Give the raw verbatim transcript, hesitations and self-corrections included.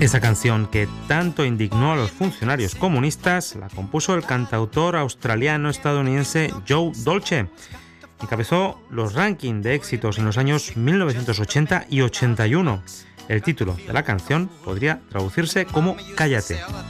Esa canción que tanto indignó a los funcionarios comunistas la compuso el cantautor australiano-estadounidense Joe Dolce. Encabezó los rankings de éxitos en los años mil novecientos ochenta y ochenta y uno. El título de la canción podría traducirse como Cállate.